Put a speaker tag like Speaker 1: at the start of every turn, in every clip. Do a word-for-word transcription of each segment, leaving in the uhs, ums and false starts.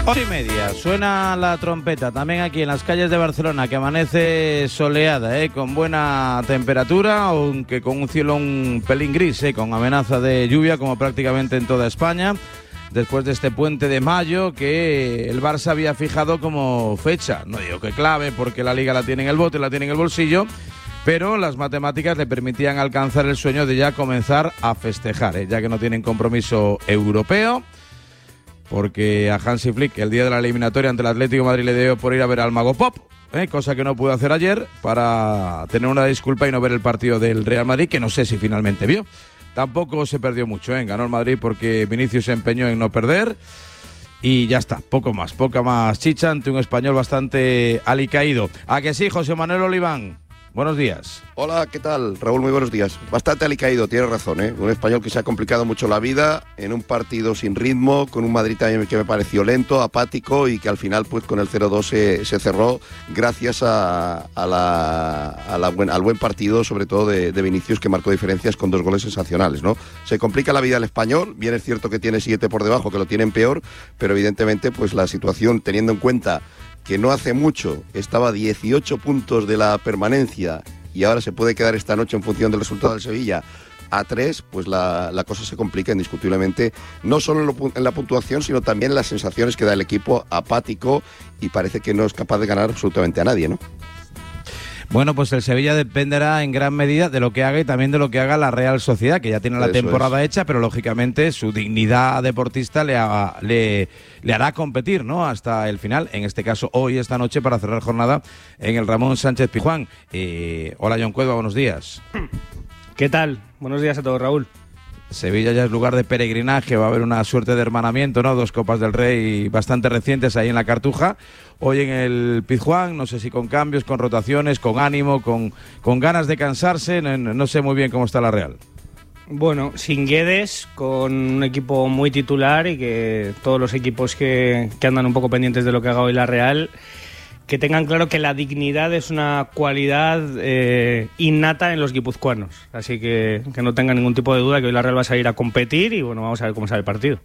Speaker 1: Ocho y media, suena la trompeta también aquí en las calles de Barcelona, que amanece soleada, ¿eh? Con buena temperatura, aunque con un cielo un pelín gris, ¿eh? Con amenaza de lluvia como prácticamente en toda España, después de este puente de mayo que el Barça había fijado como fecha. No digo que clave, porque la Liga la tiene en el bote, la tiene en el bolsillo, pero las matemáticas le permitían alcanzar el sueño de ya comenzar a festejar, ¿eh? Ya que no tienen compromiso europeo, porque a Hansi Flick el día de la eliminatoria ante el Atlético de Madrid le dio por ir a ver al Mago Pop, ¿eh? Cosa que no pudo hacer ayer, para tener una disculpa y no ver el partido del Real Madrid, que no sé si finalmente vio. Tampoco se perdió mucho, ¿eh? Ganó el Madrid porque Vinicius se empeñó en no perder y ya está, poco más, poca más chicha ante un español bastante alicaído. ¿A que sí, José Manuel Oliván? Buenos días.
Speaker 2: Hola, ¿qué tal? Raúl, muy buenos días. Bastante alicaído, tienes razón, ¿eh? Un español que se ha complicado mucho la vida en un partido sin ritmo, con un Madrid también que me pareció lento, apático y que al final pues con el cero dos se, se cerró gracias a, a la, a la buen, al buen partido, sobre todo de, de Vinicius, que marcó diferencias con dos goles sensacionales, ¿no? Se complica la vida al español, bien es cierto que tiene siete por debajo, que lo tienen peor, pero evidentemente pues la situación, teniendo en cuenta que no hace mucho estaba a dieciocho puntos de la permanencia y ahora se puede quedar esta noche en función del resultado del Sevilla a tres, pues la, la cosa se complica indiscutiblemente, no solo en, lo, en la puntuación, sino también en las sensaciones que da el equipo, apático, y parece que no es capaz de ganar absolutamente a nadie, ¿no?
Speaker 1: Bueno, pues el Sevilla dependerá en gran medida de lo que haga y también de lo que haga la Real Sociedad, que ya tiene la Eso temporada es. hecha, pero lógicamente su dignidad deportista le, haga, le, le hará competir, ¿no? Hasta el final, en este caso hoy, esta noche, para cerrar jornada en el Ramón Sánchez Pizjuán. Eh, hola, John Cueva, buenos días.
Speaker 3: ¿Qué tal? Buenos días a todos, Raúl.
Speaker 1: Sevilla ya es lugar de peregrinaje, va a haber una suerte de hermanamiento, ¿no? Dos Copas del Rey bastante recientes ahí en la Cartuja. Hoy en el Pizjuán, no sé si con cambios, con rotaciones, con ánimo, con, con ganas de cansarse, no, no sé muy bien cómo está la Real.
Speaker 3: Bueno, sin Guedes, con un equipo muy titular y que todos los equipos que, que andan un poco pendientes de lo que haga hoy la Real, que tengan claro que la dignidad es una cualidad eh, innata en los guipuzcoanos. Así que que no tengan ningún tipo de duda que hoy la Real va a salir a competir y bueno, vamos a ver cómo sale el partido.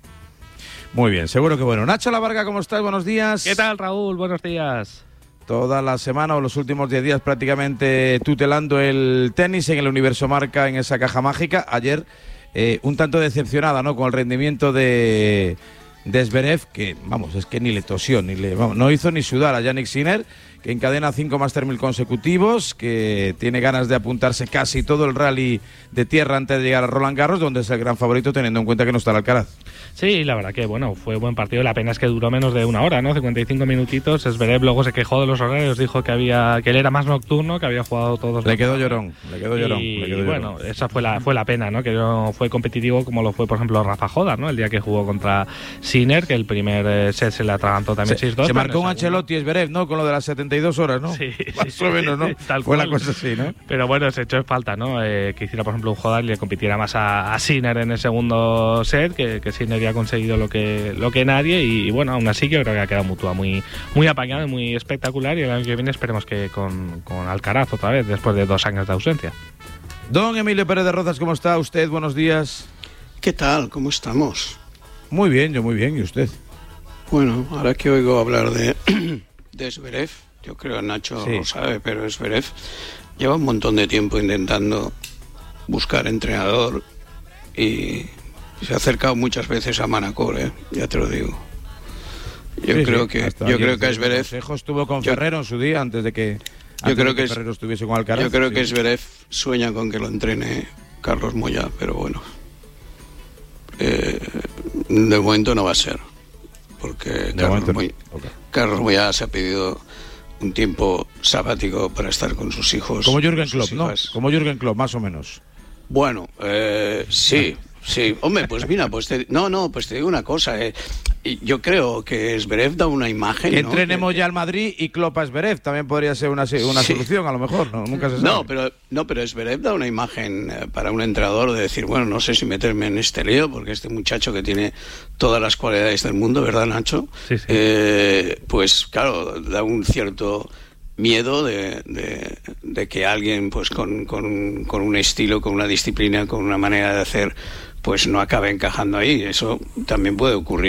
Speaker 1: Muy bien, seguro que bueno. Nacho Lavarga, ¿cómo estás? Buenos días.
Speaker 4: ¿Qué tal, Raúl? Buenos días.
Speaker 1: Toda la semana o los últimos diez días prácticamente tutelando el tenis en el Universo Marca, en esa caja mágica. Ayer eh, un tanto decepcionada, ¿no? Con el rendimiento de... de Zverev, que vamos, es que ni le tosió, ni le, vamos, no hizo ni sudar a Jannik Sinner, que encadena cinco Master mil consecutivos, que tiene ganas de apuntarse casi todo el rally de tierra antes de llegar a Roland Garros, donde es el gran favorito teniendo en cuenta que no está el Alcaraz.
Speaker 4: Sí, la verdad que bueno, fue buen partido, la pena es que duró menos de una hora, ¿no? cincuenta y cinco minutitos. Zverev luego se quejó de los horarios, dijo que había que él era más nocturno, que había jugado todos.
Speaker 1: Le quedó llorón, le quedó llorón.
Speaker 4: Y
Speaker 1: le quedó
Speaker 4: bueno,
Speaker 1: llorón.
Speaker 4: esa fue la fue la pena, ¿no? Que no fue competitivo como lo fue, por ejemplo, Rafa Jodar, ¿no? El día que jugó contra Sinner, que el primer eh, set se le atragantó también seis dos.
Speaker 1: Se, se marcó un Ancelotti Zverev, ¿no? Con lo de las setenta y dos horas, ¿no?
Speaker 4: Sí,
Speaker 1: más
Speaker 4: sí,
Speaker 1: o menos, ¿no?
Speaker 4: Tal
Speaker 1: fue
Speaker 4: cual.
Speaker 1: la cosa así, ¿no?
Speaker 4: Pero bueno, se echó en falta, ¿no? Eh, que hiciera, por ejemplo, un Jodar y le compitiera más a, a Sinner en el segundo set, que, que Sinner ya ha conseguido lo que lo que nadie y, y bueno, aún así yo creo que ha quedado mutua muy muy apañado y muy espectacular, y el año que viene esperemos que con, con Alcaraz otra vez, después de dos años de ausencia.
Speaker 1: Don Emilio Pérez de Rozas, ¿cómo está usted? Buenos días.
Speaker 5: ¿Qué tal? ¿Cómo estamos?
Speaker 1: Muy bien, yo muy bien, ¿y usted?
Speaker 5: Bueno, ahora que oigo hablar de, de Zverev, yo creo que Nacho
Speaker 1: sí.
Speaker 5: lo sabe, pero Zverev lleva un montón de tiempo intentando buscar entrenador y se ha acercado muchas veces a Manacor, ¿eh? Ya te lo digo. Yo
Speaker 1: sí,
Speaker 5: creo
Speaker 1: sí,
Speaker 5: que yo creo que Zverev
Speaker 1: Consejo estuvo con
Speaker 5: yo,
Speaker 1: Ferrero en su día antes de que
Speaker 5: yo
Speaker 1: antes
Speaker 5: creo
Speaker 1: de que,
Speaker 5: que
Speaker 1: Ferrero estuviese con Alcaraz.
Speaker 5: Yo creo
Speaker 1: sí.
Speaker 5: que Zverev sueña con que lo entrene Carlos Moyá, pero bueno, eh, de momento no va a ser, porque Carlos, Moyá, no. okay. Carlos Moyá se ha pedido un tiempo sabático para estar con sus hijos.
Speaker 1: Como Jürgen Klopp, ¿no? Como Jürgen Klopp, más o menos.
Speaker 5: Bueno, eh, sí, sí. Hombre, pues mira, pues te, no, no, pues te digo una cosa. Eh, yo creo que Zverev da una imagen.
Speaker 1: Que
Speaker 5: ¿no?
Speaker 1: entrenemos
Speaker 5: que,
Speaker 1: ya al Madrid y Klopp a Zverev también podría ser una, una sí. solución, a lo mejor, ¿no? Nunca se sabe.
Speaker 5: No, pero, no, pero Zverev da una imagen para un entrenador de decir, bueno, no sé si meterme en este lío, porque este muchacho que tiene todas las cualidades del mundo, ¿verdad, Nacho?
Speaker 4: Sí, sí.
Speaker 5: Eh, pues claro, da un cierto miedo de, de, de que alguien pues con, con, con un estilo, con una disciplina, con una manera de hacer, pues no acabe encajando ahí. Eso también puede ocurrir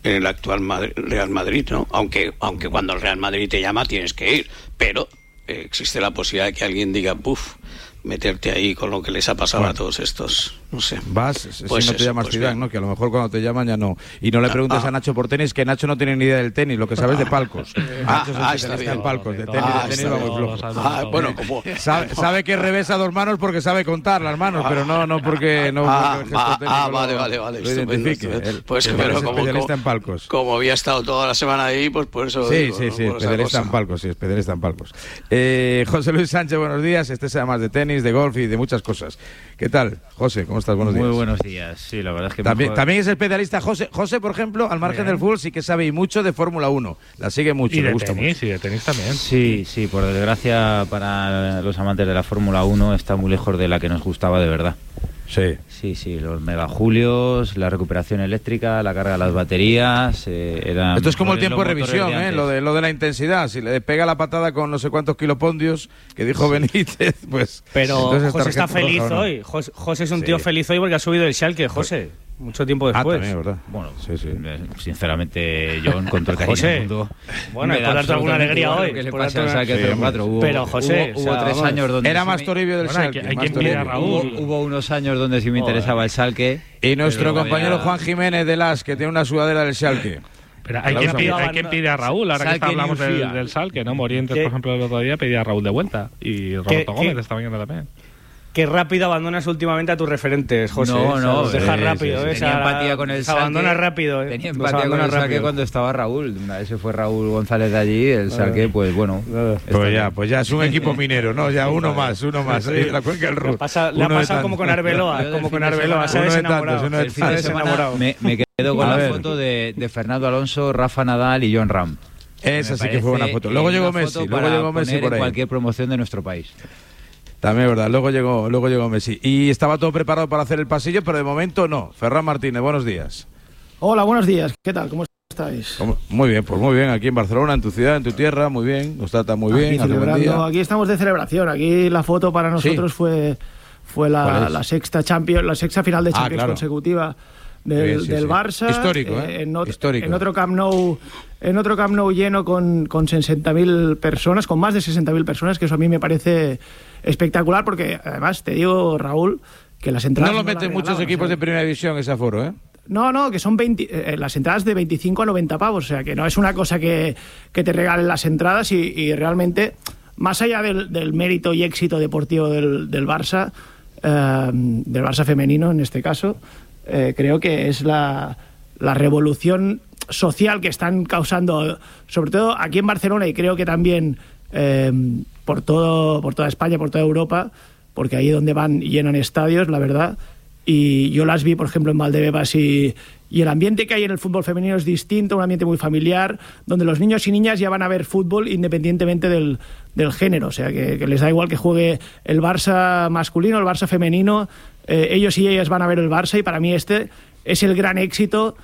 Speaker 5: en el actual Madrid, Real Madrid, ¿no? Aunque, aunque cuando el Real Madrid te llama tienes que ir, pero eh, existe la posibilidad de que alguien diga, puf, meterte ahí con lo que les ha pasado bueno, a todos estos, no sé.
Speaker 1: Vas,
Speaker 5: pues
Speaker 1: si no te
Speaker 5: eso,
Speaker 1: llamas
Speaker 5: pues
Speaker 1: Zidane,
Speaker 5: bien.
Speaker 1: ¿no? Que a lo mejor cuando te llaman ya no. Y no le preguntes
Speaker 5: ah,
Speaker 1: a Nacho por tenis, que Nacho no tiene ni idea del tenis, lo que sabes de palcos.
Speaker 5: Ah,
Speaker 1: Nacho es
Speaker 5: ah,
Speaker 1: el
Speaker 5: está
Speaker 1: especialista
Speaker 5: bien.
Speaker 1: en palcos, de tenis,
Speaker 5: Ah,
Speaker 1: de tenis
Speaker 5: está
Speaker 1: va muy
Speaker 5: bien.
Speaker 1: flojo.
Speaker 5: Ah, bueno, como...
Speaker 1: Sabe, sabe que revesa dos manos porque sabe contar las manos, pero no, no porque no
Speaker 5: Ah,
Speaker 1: porque el gesto
Speaker 5: ah,
Speaker 1: técnico
Speaker 5: ah,
Speaker 1: lo-
Speaker 5: vale, vale, vale,
Speaker 1: lo
Speaker 5: estupendo,
Speaker 1: identifique.
Speaker 5: estupendo.
Speaker 1: Él-
Speaker 5: Pues,
Speaker 1: él
Speaker 5: pero
Speaker 1: es
Speaker 5: como-
Speaker 1: especialista
Speaker 5: como-
Speaker 1: en palcos.
Speaker 5: Como había estado toda la semana ahí, pues por eso
Speaker 1: Sí,
Speaker 5: digo,
Speaker 1: sí,
Speaker 5: ¿no?
Speaker 1: sí,
Speaker 5: Por esa
Speaker 1: especialista en
Speaker 5: cosa.
Speaker 1: palcos, sí, especialista en palcos. Eh, José Luis Sánchez, buenos días. Este sea más de tenis, de golf y de muchas cosas. ¿Qué tal, José? ¿Cómo estás? Buenos días.
Speaker 6: Muy buenos días. Sí, la verdad es que
Speaker 1: También,
Speaker 6: mejor...
Speaker 1: también es especialista José. José, por ejemplo, al margen
Speaker 4: Bien.
Speaker 1: del fútbol, sí que sabe y mucho de Fórmula uno. La sigue mucho,
Speaker 4: Y
Speaker 1: le
Speaker 4: de
Speaker 1: gusta
Speaker 4: tenis,
Speaker 1: mucho.
Speaker 4: y de tenis también.
Speaker 6: Sí, sí, por desgracia para los amantes de la Fórmula uno está muy lejos de la que nos gustaba de verdad.
Speaker 1: Sí.
Speaker 6: Sí, sí, los megajulios, la recuperación eléctrica, la carga de las baterías. Eh, eran
Speaker 1: Esto es como el
Speaker 6: los
Speaker 1: tiempo de
Speaker 6: motores
Speaker 1: revisión, ¿eh?
Speaker 6: antes.
Speaker 1: Lo de, lo de la intensidad. Si le pega la patada con no sé cuántos kilopondios, que dijo Benítez, pues...
Speaker 3: Pero
Speaker 1: entonces
Speaker 3: José está
Speaker 1: tarjeta roja,
Speaker 3: feliz
Speaker 1: ¿o no?
Speaker 3: hoy. José, José es un
Speaker 1: Sí.
Speaker 3: tío feliz hoy porque ha subido el Schalke, José. Mucho tiempo
Speaker 1: Ah,
Speaker 3: después.
Speaker 1: también, ¿verdad?
Speaker 6: Bueno,
Speaker 1: Sí, sí.
Speaker 6: eh, sinceramente, yo con todo el cariño
Speaker 3: José,
Speaker 6: del mundo,
Speaker 3: bueno,
Speaker 6: me
Speaker 3: por
Speaker 6: da
Speaker 3: darte alguna
Speaker 6: absolutamente
Speaker 3: alegría
Speaker 6: igual
Speaker 3: hoy,
Speaker 6: lo que le
Speaker 3: por
Speaker 6: pase
Speaker 3: darte
Speaker 6: al
Speaker 3: una-
Speaker 6: Schalke
Speaker 1: Sí,
Speaker 6: cero cuatro. Hubo,
Speaker 3: Pero, José,
Speaker 6: hubo,
Speaker 3: o
Speaker 6: hubo
Speaker 3: sea,
Speaker 6: tres
Speaker 3: vamos.
Speaker 6: años donde
Speaker 1: Era
Speaker 6: sí
Speaker 1: más
Speaker 6: me-
Speaker 1: Toribio del
Speaker 4: Bueno, hay
Speaker 1: Schalke.
Speaker 4: que- hay
Speaker 1: más
Speaker 4: que envidiar
Speaker 1: Toribio.
Speaker 4: a
Speaker 6: Hubo,
Speaker 4: Raúl.
Speaker 6: hubo unos años donde sí me interesaba el Schalke.
Speaker 1: Y nuestro
Speaker 6: pero
Speaker 1: compañero
Speaker 6: ya-
Speaker 1: Juan Jiménez de Las, que tiene una sudadera del Schalke.
Speaker 4: Pero hay
Speaker 1: La
Speaker 4: que,
Speaker 1: usa
Speaker 4: pedir,
Speaker 1: mucho.
Speaker 4: hay que pedir a Raúl, ahora que
Speaker 6: Salque
Speaker 4: está, hablamos
Speaker 6: New
Speaker 4: del,
Speaker 6: Fiat.
Speaker 4: del Sal, que no Morientes,
Speaker 3: ¿Qué?
Speaker 4: por ejemplo, el otro día pedía a Raúl de vuelta. Y Roberto
Speaker 3: ¿Qué-
Speaker 4: Gómez
Speaker 3: qué?
Speaker 4: esta mañana también.
Speaker 3: Qué rápido abandonas últimamente a tus referentes, José.
Speaker 6: No,
Speaker 3: O sea,
Speaker 6: no,
Speaker 3: los dejas
Speaker 1: sí,
Speaker 3: rápido.
Speaker 1: sí,
Speaker 3: ¿eh?
Speaker 1: sí.
Speaker 3: O sea,
Speaker 6: Tenía empatía con el
Speaker 3: los
Speaker 6: Schalke.
Speaker 3: abandonas rápido. ¿eh?
Speaker 6: Tenía
Speaker 3: Los
Speaker 6: empatía con
Speaker 3: abandonas
Speaker 6: el Schalke
Speaker 3: rápido.
Speaker 6: cuando estaba Raúl. Una vez se fue Raúl González de allí, el Schalke, pues bueno.
Speaker 3: Claro.
Speaker 6: está
Speaker 1: Pues ya,
Speaker 6: bien.
Speaker 1: pues ya es un equipo minero, ¿no? Ya uno más, uno más. Ahí en la cuenca del
Speaker 3: Le
Speaker 1: Ruhr.
Speaker 3: pasa- le ha
Speaker 1: Uno de
Speaker 3: pasado como con
Speaker 1: tantos.
Speaker 3: Arbeloa,
Speaker 6: Yo del
Speaker 3: como
Speaker 6: fin
Speaker 3: con
Speaker 6: de
Speaker 3: Arbeloa,
Speaker 6: semana-
Speaker 3: se ha
Speaker 1: uno de
Speaker 3: desenamorado.
Speaker 1: tantos, uno de
Speaker 6: El fin de
Speaker 3: Se ha
Speaker 6: semana
Speaker 3: desenamorado.
Speaker 6: me, me quedo con
Speaker 1: A
Speaker 6: la
Speaker 1: ver.
Speaker 6: foto de, de Fernando Alonso, Rafa Nadal y John Ram.
Speaker 1: Esa
Speaker 6: Me
Speaker 1: sí que fue buena
Speaker 6: parece,
Speaker 1: foto.
Speaker 6: eh,
Speaker 1: Luego
Speaker 6: una
Speaker 1: llegó
Speaker 6: foto
Speaker 1: Messi, luego
Speaker 6: para
Speaker 1: llegó Messi
Speaker 6: poner
Speaker 1: por
Speaker 6: en
Speaker 1: ahí.
Speaker 6: cualquier promoción de nuestro país.
Speaker 1: También es verdad, luego llegó, luego llegó Messi. Y estaba todo preparado para hacer el pasillo, pero de momento no. Ferran Martínez, buenos días.
Speaker 7: Hola, buenos días. ¿Qué tal? ¿Cómo estáis?
Speaker 1: ¿Cómo? Muy bien, pues muy bien, aquí en Barcelona, en tu ciudad, en tu tierra, muy bien, nos trata muy bien,
Speaker 7: Aquí,
Speaker 1: hace buen
Speaker 7: celebrando.
Speaker 1: día.
Speaker 7: Aquí estamos de celebración. Aquí la foto para nosotros
Speaker 1: Sí.
Speaker 7: fue, fue
Speaker 1: ¿Cuál
Speaker 7: la,
Speaker 1: es?
Speaker 7: la sexta Champions, la sexta final de
Speaker 1: Ah,
Speaker 7: Champions
Speaker 1: claro.
Speaker 7: consecutiva del,
Speaker 1: Bien, sí,
Speaker 7: del
Speaker 1: sí.
Speaker 7: Barça.
Speaker 1: Histórico, ¿eh?
Speaker 7: En, ot-
Speaker 1: Histórico.
Speaker 7: en otro Camp Nou, en otro Camp Nou lleno con, con sesenta mil personas, con más de sesenta mil personas, que eso a mí me parece espectacular, porque además te digo, Raúl, que las entradas
Speaker 1: No lo
Speaker 7: las
Speaker 1: meten muchos
Speaker 7: regalaban,
Speaker 1: equipos
Speaker 7: o sea,
Speaker 1: de primera división ese aforo, ¿eh?
Speaker 7: No, no, que son veinte, eh, las entradas de veinticinco a noventa pavos, o sea, que no es una cosa que, que te regalen las entradas y, y realmente, más allá del, del mérito y éxito deportivo del, del Barça, eh, del Barça femenino en este caso, eh, creo que es la, la revolución social que están causando, sobre todo aquí en Barcelona y creo que también eh, por, todo, por toda España, por toda Europa, porque ahí donde van y llenan estadios, la verdad. Y yo las vi, por ejemplo, en Valdebebas y, y el ambiente que hay en el fútbol femenino es distinto, un ambiente muy familiar, donde los niños y niñas ya van a ver fútbol independientemente del, del género, o sea, que, que les da igual que juegue el Barça masculino, el Barça femenino, eh, ellos y ellas van a ver el Barça y para mí este es el gran éxito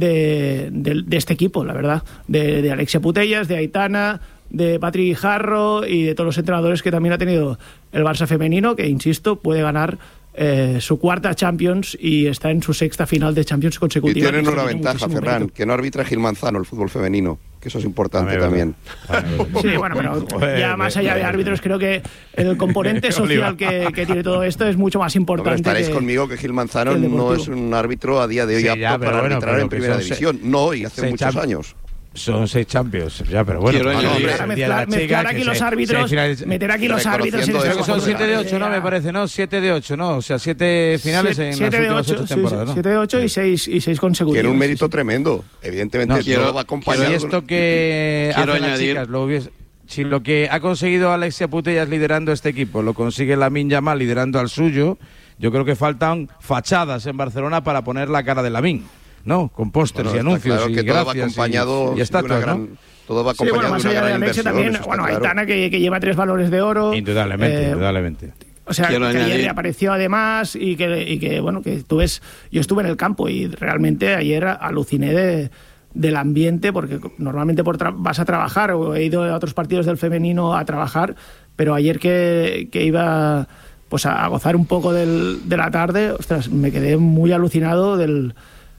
Speaker 7: de, de, de este equipo, la verdad, de, de Alexia Putellas, de Aitana, de Patri Guijarro y de todos los entrenadores que también ha tenido el Barça femenino, que, insisto, puede ganar eh, su cuarta Champions y está en su sexta final de Champions
Speaker 2: Y
Speaker 7: consecutiva.
Speaker 2: tienen
Speaker 7: Esto
Speaker 2: una
Speaker 7: tiene
Speaker 2: ventaja,
Speaker 7: muchísimo
Speaker 2: Ferran,
Speaker 7: mérito.
Speaker 2: que no arbitra Gil Manzano el fútbol femenino, que eso es importante
Speaker 1: También,
Speaker 2: también.
Speaker 7: Sí, bueno, pero
Speaker 1: Joder,
Speaker 7: ya más allá de árbitros, creo que el componente social que, que tiene todo esto es mucho más
Speaker 2: No, pero
Speaker 7: importante.
Speaker 2: estaréis
Speaker 7: que-
Speaker 2: conmigo que Gil Manzano
Speaker 7: que el
Speaker 2: no
Speaker 7: deportivo.
Speaker 2: es un árbitro a día de hoy
Speaker 1: Sí,
Speaker 2: apto
Speaker 1: ya, pero
Speaker 2: para
Speaker 1: bueno,
Speaker 2: arbitrar
Speaker 1: pero
Speaker 2: en
Speaker 1: que
Speaker 2: primera
Speaker 1: son
Speaker 2: división. No, y hace
Speaker 1: seis
Speaker 2: muchos
Speaker 1: champ-
Speaker 2: años.
Speaker 1: Son seis Champions, ya, pero bueno.
Speaker 5: Quiero
Speaker 1: pues,
Speaker 5: añadir-
Speaker 1: hombre,
Speaker 7: Ahora
Speaker 1: el día de la
Speaker 7: mezclar,
Speaker 1: chica,
Speaker 7: mezclar
Speaker 1: que
Speaker 7: aquí
Speaker 1: se-
Speaker 7: los árbitros,
Speaker 1: seis finales-
Speaker 7: meter aquí los árbitros en
Speaker 2: Reconociendo
Speaker 7: esta
Speaker 2: eso.
Speaker 1: Creo que son
Speaker 7: cosa,
Speaker 1: siete de ocho, ¿no?
Speaker 7: ya-
Speaker 1: Me parece, ¿no? siete de ocho, ¿no? O sea, siete finales en las
Speaker 7: siete de
Speaker 1: últimas
Speaker 7: ocho,
Speaker 1: ocho
Speaker 7: sí,
Speaker 1: temporadas, ¿no?
Speaker 7: siete de ocho y seis y seis consecutivos.
Speaker 2: Tiene un
Speaker 7: sí,
Speaker 2: mérito
Speaker 7: sí.
Speaker 2: tremendo. Evidentemente,
Speaker 1: No,
Speaker 2: todo
Speaker 5: quiero-
Speaker 2: va acompañado.
Speaker 1: Y
Speaker 5: quiero-
Speaker 2: con-
Speaker 1: esto que
Speaker 5: Quiero
Speaker 1: hacen las
Speaker 5: añadir-
Speaker 1: chicas, lo hubiese- si lo que ha conseguido Alexia Putellas liderando este equipo lo consigue Lamine Yamal liderando al suyo, yo creo que faltan fachadas en Barcelona para poner la cara de Lamine, ¿no? Con pósters
Speaker 2: Bueno,
Speaker 1: y
Speaker 2: está
Speaker 1: anuncios
Speaker 2: claro
Speaker 1: y
Speaker 2: que todo va
Speaker 1: gracias y-
Speaker 2: acompañado
Speaker 1: y,
Speaker 2: de una
Speaker 1: estatuas,
Speaker 2: gran-
Speaker 1: ¿no?
Speaker 2: Todo va
Speaker 7: Sí, bueno,
Speaker 2: acompañado
Speaker 7: más
Speaker 2: de una
Speaker 7: allá de
Speaker 2: gran
Speaker 7: Alexia
Speaker 2: inversión.
Speaker 7: también,
Speaker 2: eso está
Speaker 7: bueno,
Speaker 2: claro.
Speaker 7: Aitana que, que lleva tres balones de oro.
Speaker 1: Indudablemente,
Speaker 7: Eh,
Speaker 1: indudablemente.
Speaker 7: O sea,
Speaker 5: Quiero
Speaker 7: que ayer
Speaker 5: añadir-
Speaker 7: reapareció además y que, y que, bueno, que tú ves, yo estuve en el campo y realmente ayer aluciné de, del ambiente, porque normalmente por tra- vas a trabajar, o he ido a otros partidos del femenino a trabajar, pero ayer que, que iba pues a, a gozar un poco del, de la tarde, ostras, me quedé muy alucinado del,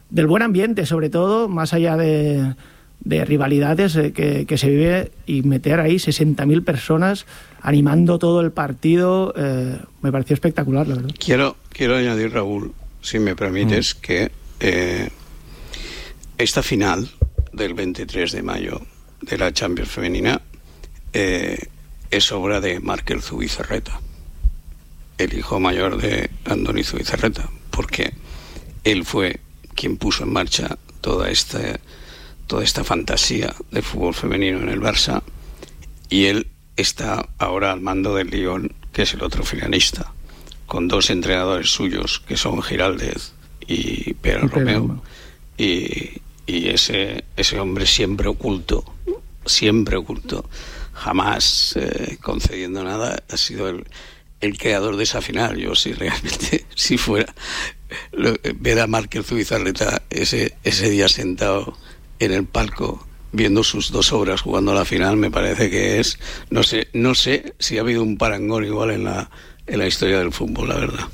Speaker 7: del buen ambiente, sobre todo, más allá de, de rivalidades eh, que, que se vive, y meter ahí sesenta mil personas animando todo el partido, eh, me pareció espectacular, la verdad.
Speaker 5: Quiero, quiero añadir, Raúl, si me permites, mm. que eh, esta final del veintitrés de mayo de la Champions femenina eh, es obra de Markel Zubizarreta, el hijo mayor de Andoni Zubizarreta, porque él fue quien puso en marcha toda esta, toda esta fantasía de fútbol femenino en el Barça, y él está ahora al mando del Lyon, que es el otro finalista, con dos entrenadores suyos, que son Giraldez y Pere Romeu, y, y ese, ese hombre siempre oculto, siempre oculto, jamás eh, concediendo nada, ha sido el, el creador de esa final. Yo, si realmente, si fuera lo, ver a Markel Zubizarreta ese, ese día sentado en el palco viendo sus dos obras jugando a la final, me parece que es, no sé, no sé si ha habido un parangón igual en la, en la historia del fútbol, la verdad.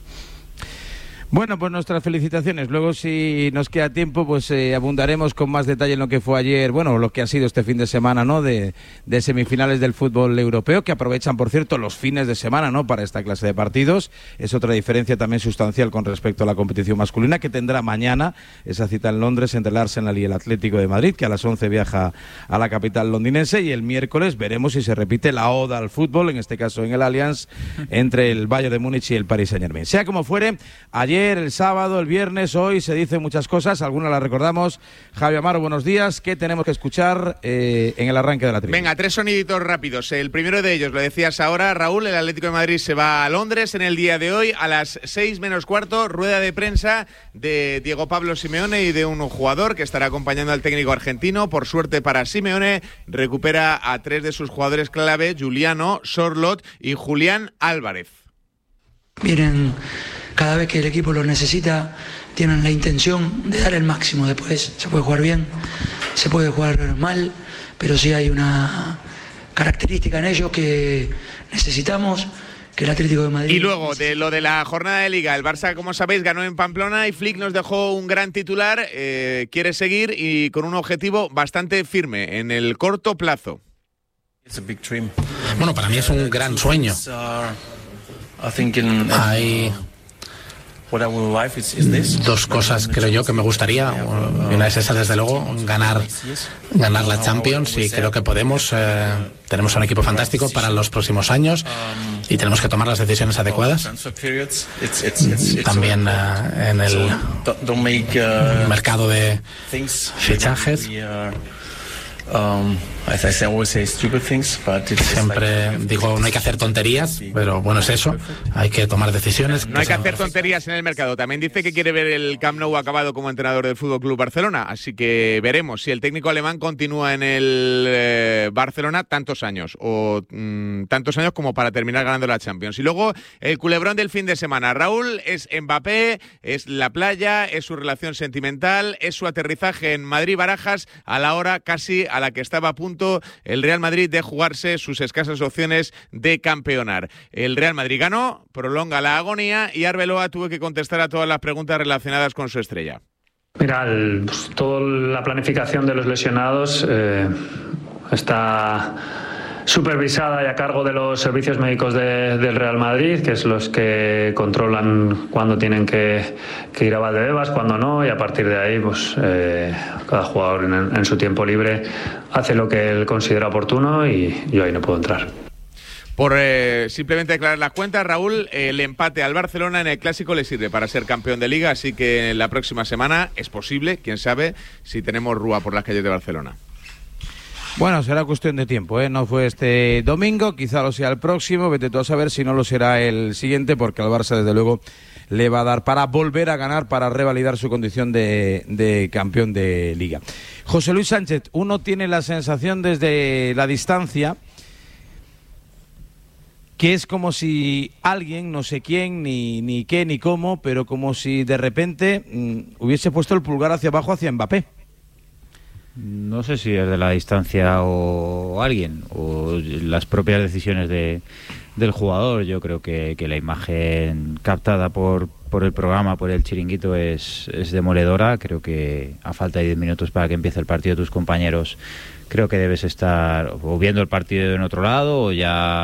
Speaker 1: Bueno, pues nuestras felicitaciones. Luego, si nos queda tiempo, pues eh, abundaremos con más detalle en lo que fue ayer, bueno, lo que ha sido este fin de semana, ¿no?, de, de semifinales del fútbol europeo, que aprovechan, por cierto, los fines de semana, ¿no?, para esta clase de partidos. Es otra diferencia también sustancial con respecto a la competición masculina, que tendrá mañana esa cita en Londres entre el Arsenal y el Atlético de Madrid, que a las once viaja a la capital londinense, y el miércoles veremos si se repite la oda al fútbol, en este caso en el Allianz, entre el Bayern de Múnich y el Paris Saint-Germain. Sea como fuere, ayer, el sábado, el viernes, hoy se dicen muchas cosas, algunas las recordamos. Javi Amaro, buenos días. ¿Qué tenemos que escuchar eh, en el arranque de la tribuna?
Speaker 8: Venga, tres soniditos rápidos. El primero de ellos, lo decías ahora, Raúl, el Atlético de Madrid se va a Londres en el día de hoy a las seis menos cuarto, rueda de prensa de Diego Pablo Simeone y de un jugador que estará acompañando al técnico argentino. Por suerte para Simeone, recupera a tres de sus jugadores clave, Giuliano, Sorloth y Julián Álvarez.
Speaker 9: Vienen cada vez que el equipo lo necesita, tienen la intención de dar el máximo. Después se puede jugar bien, se puede jugar mal, pero sí hay una característica en ellos que necesitamos, que el Atlético de Madrid...
Speaker 8: Y luego, de lo de la jornada de Liga, el Barça, como sabéis, ganó en Pamplona y Flick nos dejó un gran titular, eh, quiere seguir y con un objetivo bastante firme en el corto plazo.
Speaker 10: Bueno, para mí es un gran sueño. Hay dos cosas, creo yo, que me gustaría. Una es esa, desde luego, ganar ganar la Champions, y creo que podemos. Eh, tenemos un equipo fantástico para los próximos años y tenemos que tomar las decisiones adecuadas. También eh, en el mercado de fichajes. Siempre digo, no hay que hacer tonterías, pero bueno, es eso, hay que tomar decisiones.
Speaker 8: No hay que hacer tonterías en el mercado. También dice que quiere ver el Camp Nou acabado como entrenador del F C Barcelona, así que veremos si el técnico alemán continúa en el eh, Barcelona tantos años, o mmm, tantos años como para terminar ganando la Champions. Y luego el culebrón del fin de semana, Raúl, es Mbappé, es la playa, es su relación sentimental, es su aterrizaje en Madrid-Barajas a la hora casi a la que estaba a punto el Real Madrid de jugarse sus escasas opciones de campeonar. El Real Madrid ganó, prolonga la agonía y Arbeloa tuvo que contestar a todas las preguntas relacionadas con su estrella.
Speaker 11: Mira, el, pues, toda la planificación de los lesionados eh, está supervisada y a cargo de los servicios médicos de, del Real Madrid, que es los que controlan cuándo tienen que, que ir a Valdebebas, cuándo no, y a partir de ahí, pues eh, cada jugador en, en su tiempo libre hace lo que él considera oportuno y yo ahí no puedo entrar.
Speaker 8: Por eh, simplemente declarar las cuentas, Raúl, el empate al Barcelona en el Clásico le sirve para ser campeón de Liga, así que la próxima semana es posible, quién sabe, si tenemos rúa por las calles de Barcelona.
Speaker 1: Bueno, será cuestión de tiempo, ¿eh? No fue este domingo, quizá lo sea el próximo, vete tú a saber si no lo será el siguiente, porque al Barça desde luego le va a dar para volver a ganar, para revalidar su condición de, de campeón de Liga. José Luis Sánchez, uno tiene la sensación desde la distancia que es como si alguien, no sé quién, ni, ni qué, ni cómo, pero como si de repente mmm, hubiese puesto el pulgar hacia abajo hacia Mbappé.
Speaker 6: No sé si es de la distancia o alguien, o las propias decisiones de, del jugador. Yo creo que, que la imagen captada por, por el programa, por el chiringuito, es, es demoledora. Creo que a falta de diez minutos para que empiece el partido, tus compañeros, creo que debes estar o viendo el partido en otro lado o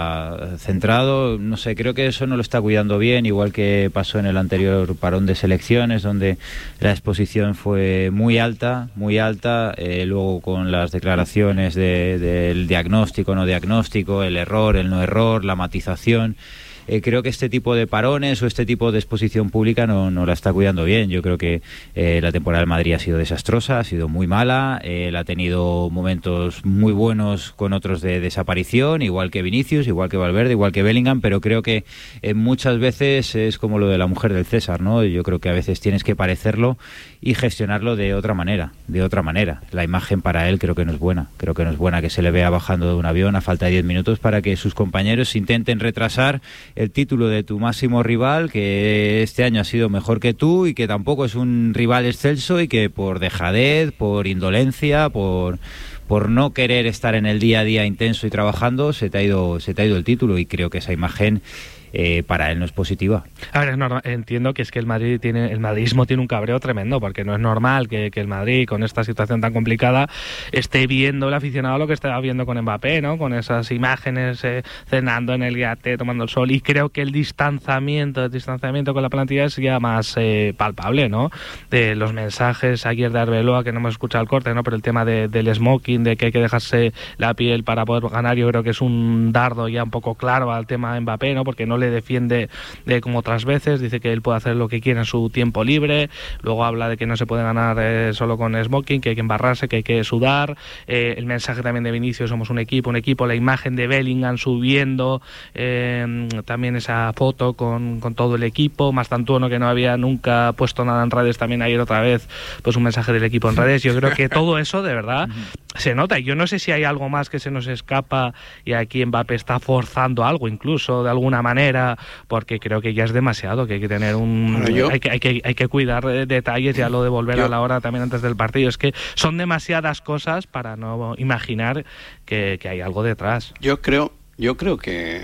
Speaker 6: ya centrado. No sé, creo que eso no lo está cuidando bien, igual que pasó en el anterior parón de selecciones, donde la exposición fue muy alta, muy alta, eh, luego con las declaraciones de, del diagnóstico, no diagnóstico, el error, el no error, la matización. Eh, creo que este tipo de parones o este tipo de exposición pública no, no la está cuidando bien. Yo creo que eh, la temporada del Madrid ha sido desastrosa, ha sido muy mala, eh, él ha tenido momentos muy buenos con otros de desaparición, igual que Vinicius, igual que Valverde, igual que Bellingham, pero creo que eh, muchas veces es como lo de la mujer del César, ¿no? Yo creo que a veces tienes que parecerlo y gestionarlo de otra manera, de otra manera. La imagen para él creo que no es buena, creo que no es buena que se le vea bajando de un avión a falta de diez minutos para que sus compañeros intenten retrasar el título de tu máximo rival, que este año ha sido mejor que tú y que tampoco es un rival excelso y que por dejadez, por indolencia, por por no querer estar en el día a día intenso y trabajando, se te ha ido, se te ha ido el título, y creo que esa imagen Eh, para él no es positiva.
Speaker 4: A ver, es normal, entiendo que es que el Madrid tiene, el madridismo tiene un cabreo tremendo, porque no es normal que, que el Madrid, con esta situación tan complicada, esté viendo el aficionado lo que estaba viendo con Mbappé, ¿no? Con esas imágenes eh, cenando en el yate, tomando el sol, y creo que el distanciamiento, el distanciamiento con la plantilla es ya más eh, palpable, ¿no? De los mensajes ayer de Arbeloa, que no hemos escuchado el corte, ¿no? Pero el tema de, del smoking, de que hay que dejarse la piel para poder ganar, yo creo que es un dardo ya un poco claro al tema de Mbappé, ¿no? Porque no le defiende de como otras veces, dice que él puede hacer lo que quiera en su tiempo libre, luego habla de que no se puede ganar eh, solo con smoking, que hay que embarrarse, que hay que sudar, eh, el mensaje también de Vinicius, somos un equipo, un equipo, la imagen de Bellingham subiendo eh, también esa foto con, con todo el equipo, Mastantuono, que no había nunca puesto nada en redes, también ayer otra vez pues un mensaje del equipo en redes. Yo creo que todo eso de verdad se nota, y yo no sé si hay algo más que se nos escapa y aquí Mbappé está forzando algo incluso de alguna manera, porque creo que ya es demasiado, que hay que tener un bueno, yo, hay, que, hay, que, hay que cuidar detalles, ya lo de volver yo, a la hora también antes del partido, es que son demasiadas cosas para no imaginar que, que hay algo detrás.
Speaker 5: Yo creo, yo creo que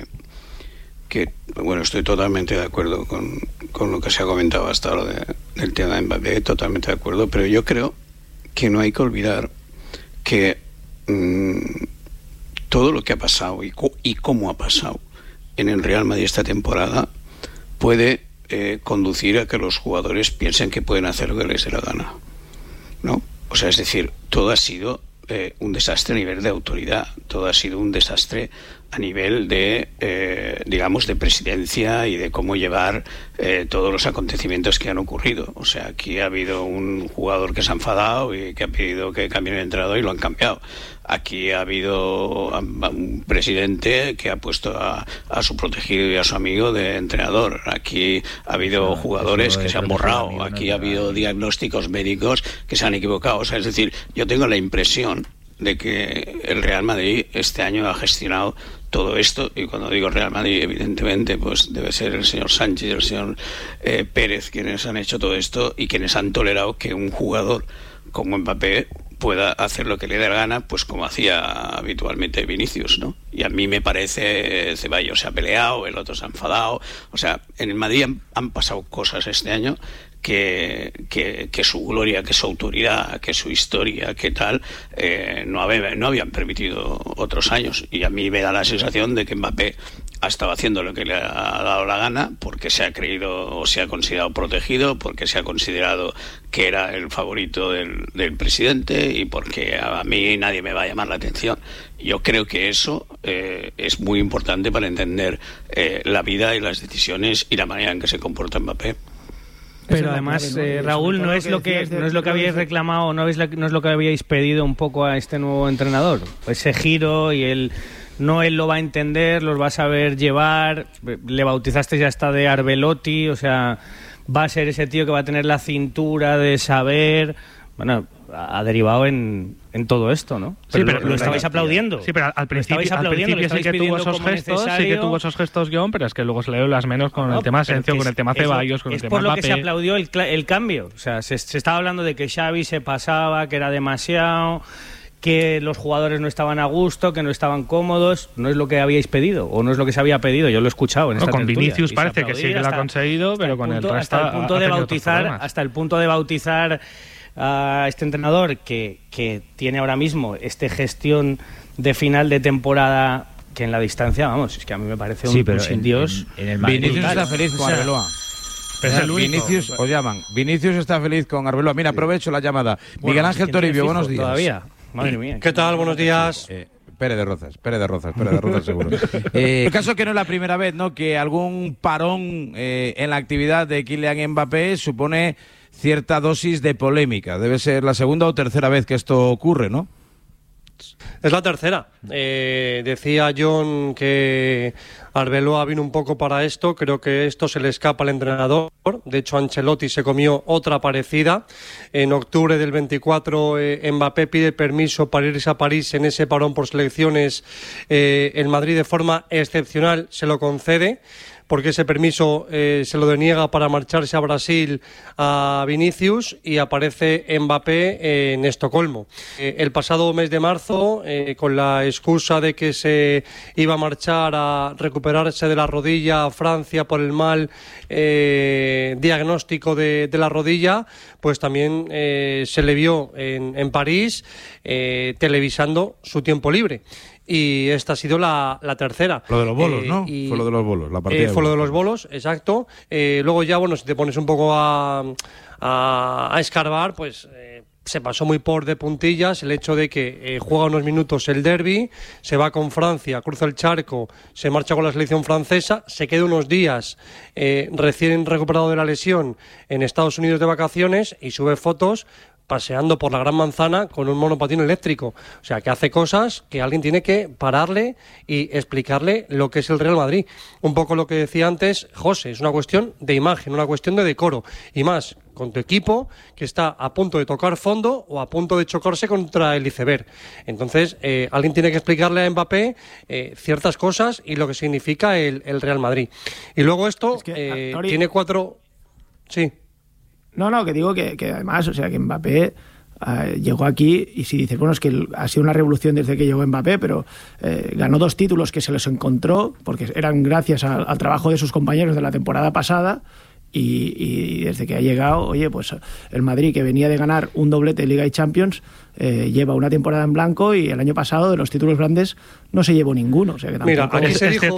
Speaker 5: que bueno, estoy totalmente de acuerdo con, con lo que se ha comentado hasta ahora de, del tema de Mbappé, totalmente de acuerdo, pero yo creo que no hay que olvidar que mmm, todo lo que ha pasado y, co- y cómo ha pasado en el Real Madrid esta temporada puede eh, conducir a que los jugadores piensen que pueden hacer lo que les dé la gana, ¿no? O sea, es decir, todo ha sido eh, un desastre a nivel de autoridad, todo ha sido un desastre a nivel de, eh, digamos, de presidencia y de cómo llevar eh, todos los acontecimientos que han ocurrido. O sea, aquí ha habido un jugador que se ha enfadado y que ha pedido que cambien el entrenador y lo han cambiado. Aquí ha habido un presidente que ha puesto a, a su protegido y a su amigo de entrenador. Aquí ha habido ah, jugadores que se han borrado. Aquí ha habido diagnósticos médicos que se han equivocado. O sea, es decir, yo tengo la impresión de que el Real Madrid este año ha gestionado todo esto, y cuando digo Real Madrid evidentemente pues debe ser el señor Sánchez y el señor eh, Pérez quienes han hecho todo esto y quienes han tolerado que un jugador como Mbappé pueda hacer lo que le dé la gana, pues como hacía habitualmente Vinicius, ¿no? Y a mí me parece eh, Ceballos se ha peleado, el otro se ha enfadado, o sea, en el Madrid han, han pasado cosas este año que, que, que su gloria, que su autoridad, que su historia, que tal, eh, no, había, no habían permitido otros años, y a mí me da la sensación de que Mbappé ha estado haciendo lo que le ha dado la gana porque se ha creído o se ha considerado protegido, porque se ha considerado que era el favorito del, del presidente y porque a mí nadie me va a llamar la atención. Yo creo que eso eh, es muy importante para entender eh, la vida y las decisiones y la manera en que se comporta Mbappé.
Speaker 3: Pero además, eh, Raúl, no es lo que no es lo que habíais reclamado, no es, la, no es lo que habíais pedido un poco a este nuevo entrenador. Ese giro y el no él lo va a entender, los va a saber llevar. Le bautizaste ya hasta de Arbelotti, o sea, va a ser ese tío que va a tener la cintura de saber. Bueno, ha derivado en, en todo esto, ¿no?
Speaker 4: Sí, pero, pero
Speaker 3: lo, lo estabais aplaudiendo.
Speaker 4: Sí, pero al principio, al principio sí que tuvo esos gestos, necesario. sí que tuvo esos gestos Guión, pero es que luego se le dio las menos con no, el tema Asensio, con el tema Ceballos, con el tema Mbappé. Es por lo que se
Speaker 3: aplaudió el, el cambio. O sea, se, se estaba hablando de que Xavi se pasaba, que era demasiado, que los jugadores no estaban a gusto, que no estaban cómodos. No es lo que habíais pedido, o no es lo que se había pedido. Yo lo he escuchado en esta
Speaker 4: no, con
Speaker 3: tertulia,
Speaker 4: Vinicius parece que sí que lo ha conseguido, pero con el resto
Speaker 3: hasta el punto de bautizar, hasta el punto de bautizar a este entrenador que, que tiene ahora mismo esta gestión de final de temporada, que en la distancia, vamos, es que a mí me parece un,
Speaker 6: sí, pero
Speaker 3: un sin
Speaker 6: en,
Speaker 3: Dios.
Speaker 1: En, en el Vinicius está feliz con Arbeloa.
Speaker 4: Pero es el único.
Speaker 1: Vinicius, os llaman. Vinicius está feliz con Arbeloa. Mira, aprovecho la llamada. Bueno, Miguel Ángel Toribio, buenos días.
Speaker 3: Todavía. Madre mía.
Speaker 12: ¿Qué tal? Buenos días.
Speaker 1: Eh, Pérez de Rozas, Pérez de Rozas, Pérez de Rozas seguro. Eh, el caso es que no es la primera vez, ¿no?, que algún parón eh, en la actividad de Kylian Mbappé supone cierta dosis de polémica. Debe ser la segunda o tercera vez que esto ocurre, ¿no?
Speaker 12: Es la tercera. Eh, decía John que Arbeloa vino un poco para esto. Creo que esto se le escapa al entrenador. De hecho, Ancelotti se comió otra parecida. En octubre del veinticuatro, eh, Mbappé pide permiso para irse a París en ese parón por selecciones. Eh, el Madrid, de forma excepcional, se lo concede, porque ese permiso eh, se lo deniega para marcharse a Brasil a Vinicius, y aparece Mbappé en Estocolmo. Eh, el pasado mes de marzo, eh, con la excusa de que se iba a marchar a recuperarse de la rodilla a Francia por el mal eh, diagnóstico de, de la rodilla, pues también eh, se le vio en, en París eh, televisando su tiempo libre. Y esta ha sido la, la tercera.
Speaker 1: Lo de los bolos,
Speaker 12: eh,
Speaker 1: ¿no?
Speaker 12: Y,
Speaker 1: fue lo de los bolos, la partida.
Speaker 12: Eh, fue lo de los bolos, exacto. Eh, luego ya, bueno, si te pones un poco a, a, a escarbar, pues eh, se pasó muy por de puntillas el hecho de que eh, juega unos minutos el derbi, se va con Francia, cruza el charco, se marcha con la selección francesa, se queda unos días eh, recién recuperado de la lesión en Estados Unidos de vacaciones y sube fotos paseando por la Gran Manzana con un monopatín eléctrico. O sea, que hace cosas que alguien tiene que pararle y explicarle lo que es el Real Madrid. Un poco lo que decía antes José, es una cuestión de imagen, una cuestión de decoro. Y más, con tu equipo que está a punto de tocar fondo o a punto de chocarse contra el iceberg. Entonces, eh, alguien tiene que explicarle a Mbappé eh, ciertas cosas y lo que significa el, el Real Madrid. Y luego esto, es que, eh, Tori... tiene cuatro... Sí.
Speaker 7: No, no, que digo que, que además, o sea, que Mbappé eh, llegó aquí y si dices, bueno, es que ha sido una revolución desde que llegó Mbappé, pero eh, ganó dos títulos que se los encontró, porque eran gracias a, al trabajo de sus compañeros de la temporada pasada, y, y desde que ha llegado, oye, pues el Madrid, que venía de ganar un doblete de Liga y Champions, eh, lleva una temporada en blanco, y el año pasado de los títulos grandes no se llevó ninguno. O sea, que
Speaker 12: Mira, aquí se dijo,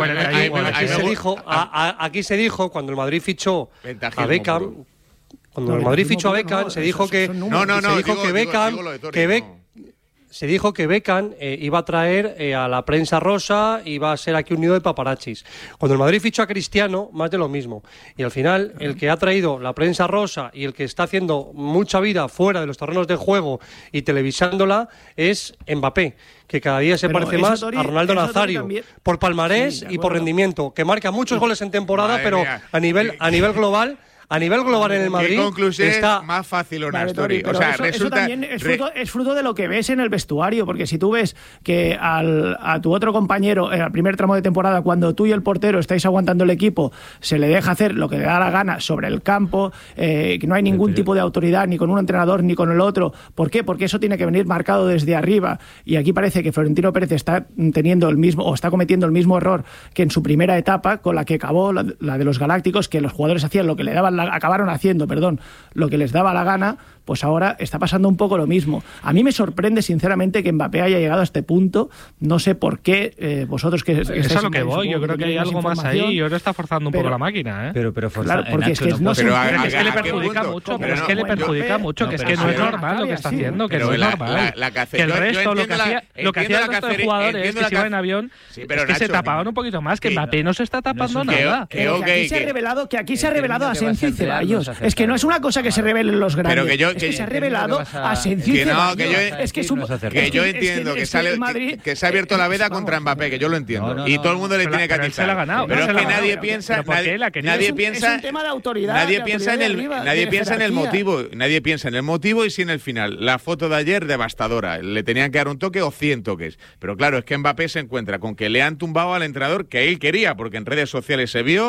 Speaker 7: Ferran,
Speaker 12: aquí se dijo, cuando el Madrid fichó a Beckham... Cuando no, el Madrid fichó a Beckham, no, se dijo que
Speaker 8: no, no, no,
Speaker 12: se dijo
Speaker 8: digo,
Speaker 12: que Beckham,
Speaker 8: digo, digo
Speaker 12: que Be se dijo que Beckham eh, iba a traer eh, a la prensa rosa, iba a ser aquí un nido de paparachis. Cuando el Madrid fichó a Cristiano, más de lo mismo. Y al final, el que ha traído la prensa rosa y el que está haciendo mucha vida fuera de los terrenos de juego y televisándola es Mbappé, que cada día se Pero parece más Tori, a Ronaldo Nazario, por palmarés sí, y por rendimiento, que marca muchos goles en temporada, Madre pero mía. a nivel a nivel global A nivel global en el Madrid.
Speaker 8: ¿Qué conclusión
Speaker 7: está
Speaker 8: más fácil o una
Speaker 7: vale,
Speaker 8: story?
Speaker 7: Tori,
Speaker 8: o sea,
Speaker 7: eso,
Speaker 8: resulta,
Speaker 7: eso también es fruto, es fruto de lo que ves en el vestuario, porque si tú ves que al, a tu otro compañero en el primer tramo de temporada, cuando tú y el portero estáis aguantando el equipo, se le deja hacer lo que le da la gana sobre el campo, eh, que no hay ningún tipo de autoridad ni con un entrenador ni con el otro. ¿Por qué? Porque eso tiene que venir marcado desde arriba, y aquí parece que Florentino Pérez está teniendo el mismo o está cometiendo el mismo error que en su primera etapa, con la que acabó la, la de los Galácticos, que los jugadores hacían lo que le daban la, acabaron haciendo perdón, lo que les daba la gana. Pues ahora está pasando un poco lo mismo. A mí me sorprende sinceramente que Mbappé haya llegado a este punto. No sé por qué eh, vosotros que, que
Speaker 4: es a lo que voy. Yo creo que hay algo más ahí y ahora está forzando un pero, poco la máquina, ¿eh?
Speaker 6: Pero, pero
Speaker 7: claro, porque es que no, no
Speaker 4: pero a, a, es que le perjudica mucho. Pero es que le perjudica mucho. Que es que no es normal lo que está haciendo. Que no es normal. Que el resto lo que hacía lo que hacía el resto de jugadores que se iban en avión es que se tapaban un poquito más. Que Mbappé no se está tapando nada.
Speaker 7: Que aquí se ha revelado que aquí se ha revelado Asensio y Ceballos. Es que no es una cosa que se revelen los grandes. Es que se ha revelado Asensio y Ceballos.
Speaker 8: Que, no, que yo, es que, es un, que yo entiendo que, que, sale, que, que se ha abierto la veda vamos, contra Mbappé, que yo lo entiendo. No, no, y todo el mundo le pero tiene que atizar. Pero, pero es que nadie piensa, nadie, nadie piensa,
Speaker 7: es un tema de autoridad.
Speaker 8: Nadie piensa en el, nadie piensa en el motivo, nadie piensa en el motivo y sí en el final. La foto de ayer devastadora. Le tenían que dar un toque o cien toques. Pero claro, es que Mbappé se encuentra con que le han tumbado al entrenador que él quería, porque en redes sociales se vio.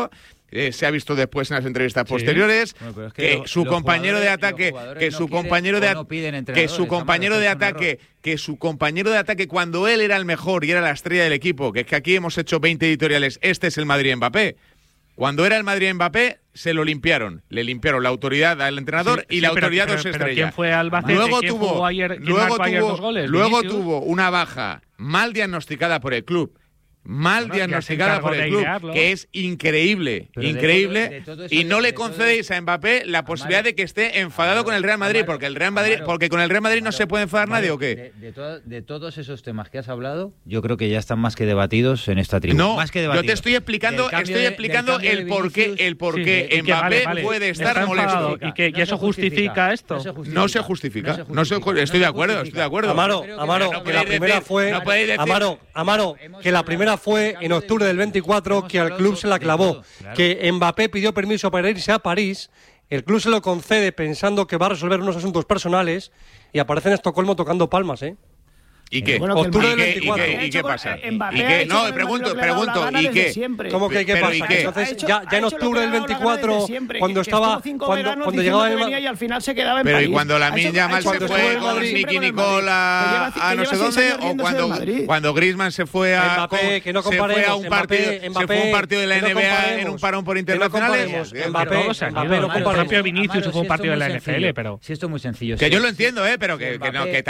Speaker 8: eh, se ha visto después en las entrevistas sí. posteriores, bueno, es que, que lo, su compañero de ataque, que su no compañero de no que su compañero de ataque, que su compañero de ataque cuando él era el mejor y era la estrella del equipo, que es que aquí hemos hecho veinte editoriales, este es el Madrid-Mbappé. Cuando era el Madrid-Mbappé, se lo limpiaron. Le limpiaron la autoridad al entrenador sí, y sí, la autoridad pero, dos pero, estrellas.
Speaker 4: ¿Quién fue Albacete?
Speaker 8: Luego
Speaker 4: ¿Quién
Speaker 8: tuvo,
Speaker 4: ayer, ¿quién
Speaker 8: luego tuvo,
Speaker 4: ayer dos goles?
Speaker 8: luego
Speaker 4: Vinicius.
Speaker 8: tuvo una baja mal diagnosticada por el club. Mal bueno, diagnosticada por el club, idearlo. que es increíble, Pero increíble, de todo, de todo eso, y no le concedéis a Mbappé la posibilidad Amaro, de que esté enfadado Amaro, con el Real Madrid, Amaro, porque el Real Madrid, Amaro, porque con el Real Madrid Amaro, no se puede enfadar Amaro, nadie, ¿o qué?
Speaker 6: De, de, to de todos esos temas que has hablado, yo creo que ya están más que debatidos en esta tribuna.
Speaker 8: No,
Speaker 6: más que
Speaker 8: yo te estoy explicando, estoy de, explicando el por qué, el por qué sí, Mbappé vale, vale, puede estar molesto.
Speaker 4: Y que y eso justifica esto.
Speaker 8: No se justifica, no se justifica. Estoy de acuerdo, estoy de acuerdo.
Speaker 12: Amaro, Amaro, que la primera fue, Amaro, Amaro, que la primera fue en octubre del veinticuatro. Que al club se la clavó, claro. que Mbappé pidió permiso para irse a París, el club se lo concede pensando que va a resolver unos asuntos personales y aparece en Estocolmo tocando palmas, ¿eh?
Speaker 8: ¿Y qué?
Speaker 12: Bueno, octubre del
Speaker 8: veinticuatro. ¿Y qué, ¿Y qué pasa? ¿Y qué? No, pregunto, pregunto, ¿y qué?
Speaker 12: ¿Cómo que qué pasa? ¿Y qué? Entonces, hecho, ya, ya en octubre del veinticuatro, cuando estaba, cuando, cuando llegaba el
Speaker 7: venía y al final se quedaba en
Speaker 8: Pero
Speaker 7: París.
Speaker 8: ¿y cuando Lamine Yamal se fue con Nicky Nicole a, a no sé dónde? ¿O cuando, cuando Griezmann se fue a,
Speaker 12: Mbappé, que no
Speaker 8: se fue a un partido, se fue a un partido de la N B A en un parón por internacionales?
Speaker 12: Mbappé, Mbappé, no comparemos.
Speaker 4: El propio Vinicius fue un partido de la N F L, pero...
Speaker 6: Sí, esto es muy sencillo.
Speaker 8: Que yo lo entiendo, ¿eh? Pero que